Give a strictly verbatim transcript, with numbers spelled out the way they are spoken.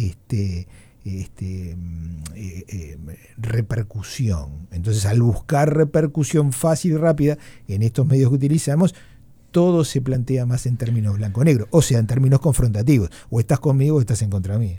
este, este, eh, eh, repercusión. Entonces, al buscar repercusión fácil y rápida en estos medios que utilizamos, todo se plantea más en términos blanco-negro, o sea, en términos confrontativos. O estás conmigo o estás en contra mí.